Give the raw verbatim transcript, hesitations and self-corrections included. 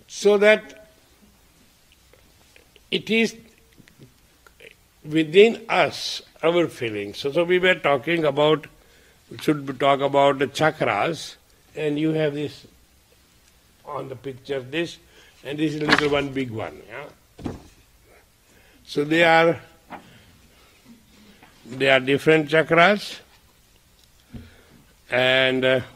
So that it is within us, our feelings. So, so we were talking about, we should talk about the chakras, and you have this on the picture, this, and this is a little one, big one. Yeah? So they are, they are different chakras, and uh,